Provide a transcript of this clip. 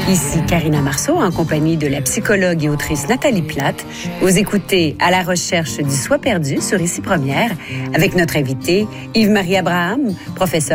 Ici Karina Marceau en compagnie de la psychologue et autrice Nathalie Plate. Vous écoutez À la recherche du soi perdu sur Ici Première avec notre invité Yves-Marie Abraham, professeur